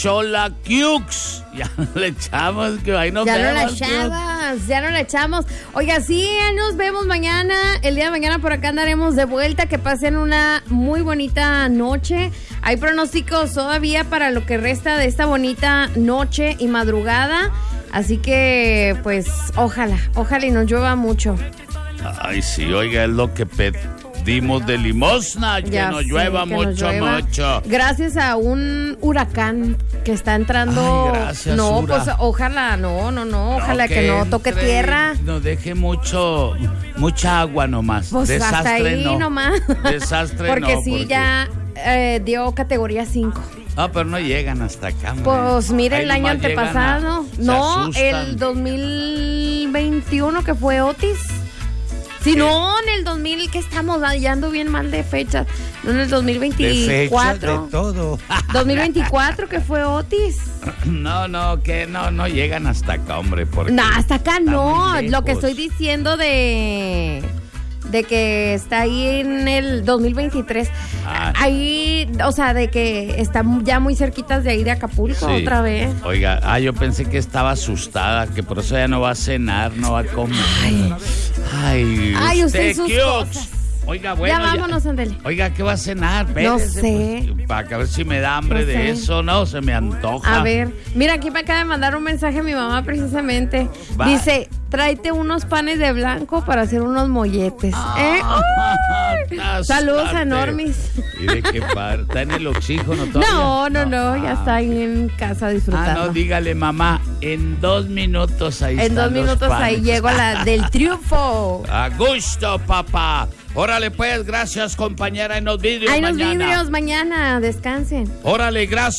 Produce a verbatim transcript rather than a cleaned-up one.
Chola Cukes. Ya no le echamos, que ahí nos Ya vemos. no la echamos, ya no la echamos. Oiga, sí, nos vemos mañana. El día de mañana por acá andaremos de vuelta. Que pasen una muy bonita noche. Hay pronósticos todavía para lo que resta de esta bonita noche y madrugada. Así que, pues, ojalá, ojalá y nos llueva mucho. Ay, sí, oiga, es lo que pedimos de limosna, que Ya nos sé, llueva que nos mucho, llueva. mucho. Gracias a un huracán que está entrando. Ay, gracias, no, Ura. pues ojalá, no, no, no, ojalá que, no toque entre tierra. y No deje mucho, mucha agua nomás. Pues Desastre hasta ahí no. nomás. Desastre porque no. sí, porque... ya eh, dio categoría cinco. Ah, pero no llegan hasta acá. hombre. Pues mire, Ahí el año nomás llegan antepasado. a- se No, asustan. el dos mil veintiuno que fue Otis. Sí, ¿Qué? no, en el dos mil, que estamos ya ando bien mal de fechas. No, en el dos mil De fechas, veinticuatro. de todo. dos mil veinticuatro que fue Otis. No, no, que no, no llegan hasta acá, hombre. Porque No, hasta acá está no. muy Lo que lejos. estoy diciendo de de que está ahí en el dos mil veintitrés. Ah. Ahí, o sea, de que están ya muy cerquitas de ahí de Acapulco Sí. otra vez. Oiga, ah, yo pensé que estaba asustada, que por eso ya no va a cenar, no va a comer. Ay, ay, Ay, usted y sus cute. cosas. Oiga, bueno. Ya vámonos, Andele. Oiga, ¿qué va a cenar? No Espérese, sé. pues, para que a ver si me da hambre No de sé. eso, ¿no? Se me antoja. A ver, mira, aquí me acaba de mandar un mensaje mi mamá precisamente. Va. Dice, tráete unos panes de blanco para hacer unos molletes. ¿Eh? Ah, Saludos a bastante. Normis. ¿Y de qué par? ¿Está en el oxígeno todavía? No, no, no, ya Ah, está ahí en casa disfrutando. Ah, no, dígale, mamá, en dos minutos ahí En están dos los minutos ahí panes. llego a la del triunfo. A gusto, papá. Órale, pues, gracias, compañera, en los vídeos Hay unos mañana. vidrios mañana, descansen. Órale, gracias.